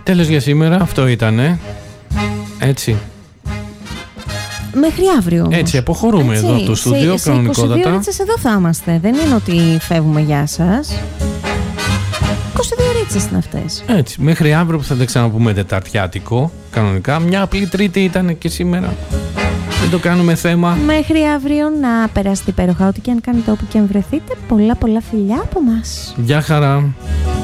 Τέλος για σήμερα, αυτό ήτανε. Έτσι. Μέχρι αύριο όμως. Έτσι, αποχωρούμε εδώ από το στούντιο, κανονικότατα. Σε 22 ωρίτσες εδώ θα είμαστε. Δεν είναι ότι φεύγουμε, γεια σας. 22 ωρίτσες είναι αυτές. Έτσι, μέχρι αύριο που θα τα ξαναπούμε τεταρτιάτικο, κανονικά. Μια απλή Τρίτη ήταν και σήμερα. Δεν το κάνουμε θέμα. Μέχρι αύριο να περάσετε υπέροχα, ό,τι και αν κάνετε, όπου και αν βρεθείτε. Πολλά φιλιά από μας. Γεια χαρά.